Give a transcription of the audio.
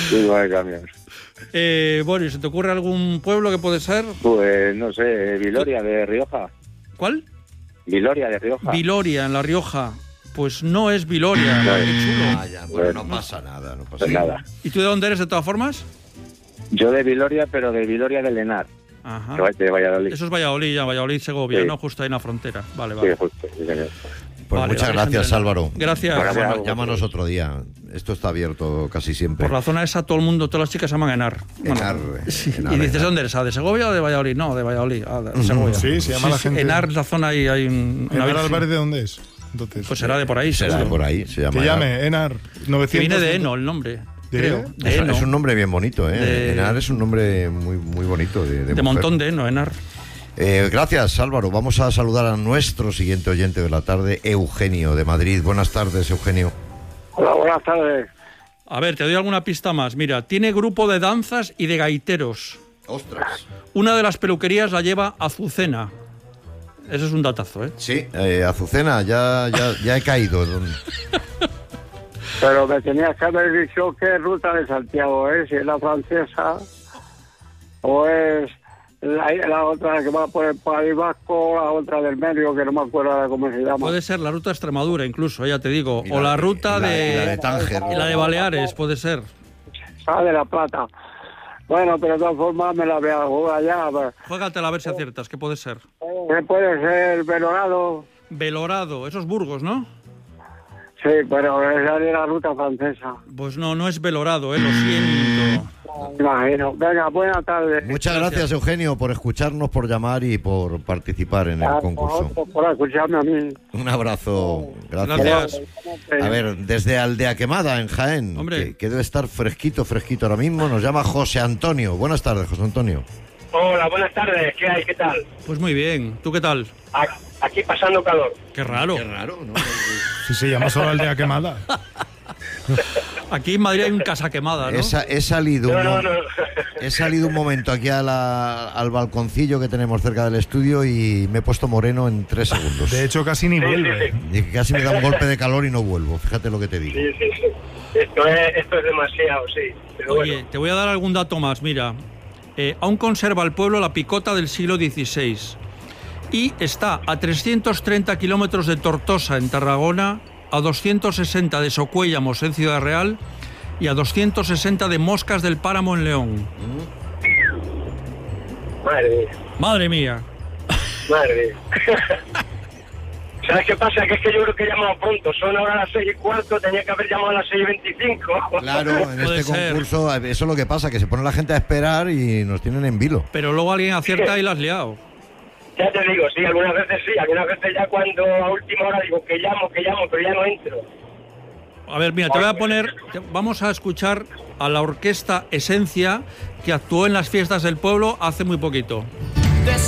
Vivo de camiones. Boris, ¿se te ocurre algún pueblo que puede ser? Pues no sé, Viloria de Rioja. ¿Cuál? Viloria de Rioja. Viloria, en La Rioja. Pues no es Viloria, No qué es. chulo. Bueno, no pasa nada, no pasa Pues nada. nada. ¿Y tú de dónde eres de todas formas? Yo de Viloria, pero de Viloria del Henar. Ajá. De Valladolid. Eso es Valladolid, ya, Valladolid-Segovia, Sí. ¿no? Justo ahí en la frontera. Vale, Sí, vale. justo. Sí, señor. Pues Vale, muchas vale, gracias, gente. Álvaro. Gracias. Gracias. Llámanos otro día. Esto está abierto casi siempre. Por la zona esa, todo el mundo, todas las chicas se llaman Enar. Enar, Sí. Enar, Y dices, Enar. ¿dónde eres? ¿De Segovia o de Valladolid? No, de Valladolid. De Segovia. Sí, se llama la gente. Enar, la zona ahí hay una ¿Enar virgen. Álvarez de dónde es? Entonces, Pues será de por ahí. Será de seguro. por ahí, se llama. que llame, Enar, 900. Que viene de Eno el nombre, ¿De? creo. De Es, Eno. es un nombre bien bonito, ¿eh? De- Enar es un nombre muy, muy bonito. De De mujer. montón de Eno, Enar. Gracias, Álvaro. Vamos a saludar a nuestro siguiente oyente de la tarde, Eugenio, de Madrid. Buenas tardes, Eugenio. Hola, buenas tardes. A ver, te doy alguna pista más. Mira, tiene grupo de danzas y de gaiteros. ¡Ostras! Una de las peluquerías la lleva Azucena. Ese es un datazo, ¿eh? Sí, Azucena, ya he caído. Pero me tenías que haber dicho qué ruta de Santiago es, si es la francesa o es la otra que va por el País Vasco, la otra del medio, que no me acuerdo ahora cómo se llama. Puede ser la ruta de Extremadura, incluso, ya te digo. Y O la ruta y la de... de Tánger. y la de Baleares, puede ser. Ah, de La Plata. Bueno, pero de todas formas me la voy a jugar ya. Juégatela a ver si aciertas, ¿qué puede ser? Puede ser Belorado. Belorado, esos Burgos, ¿no? Sí, pero esa es la ruta francesa. Pues no, no es Belorado, lo siento. Me imagino. Venga, buenas tardes. Muchas gracias, Eugenio, por escucharnos, por llamar y por participar en el concurso. Por escucharme a mí. Un abrazo. Gracias. Gracias. A ver, desde Aldea Quemada, en Jaén, Hombre. que debe estar fresquito ahora mismo, nos llama José Antonio. Buenas tardes, José Antonio. Hola, buenas tardes. ¿Qué hay? ¿Qué tal? Pues muy bien, ¿tú qué tal? Aquí pasando calor. Qué raro. raro, ¿no? Si se llama solo Aldea Quemada. Aquí en Madrid hay un casa quemada, ¿no? He salido No. he salido un momento aquí al balconcillo que tenemos cerca del estudio y me he puesto moreno en 3 segundos. De hecho, casi ni vuelve. Y casi me da un golpe de calor y no vuelvo. Fíjate lo que te digo. Sí. Esto es demasiado, sí. Pero Oye, bueno. te voy a dar algún dato más, mira. Aún conserva el pueblo la picota del siglo XVI y está a 330 kilómetros de Tortosa, en Tarragona, a 260 de Socuéllamos, en Ciudad Real, y a 260 de Moscas del Páramo, en León. Madre mía. Madre mía. Madre mía. ¿Sabes qué pasa? Que es que yo creo que he llamado pronto. Son ahora las 6:15, tenía que haber llamado a las 6:25. Claro, en Puede este ser. concurso eso es lo que pasa, que se pone la gente a esperar y nos tienen en vilo. Pero luego alguien acierta y la has liado. Ya te digo, sí, algunas veces ya cuando a última hora digo que llamo, pero ya no entro. A ver, mira, te voy a poner... Vamos a escuchar a la orquesta Esencia, que actuó en las fiestas del pueblo hace muy poquito.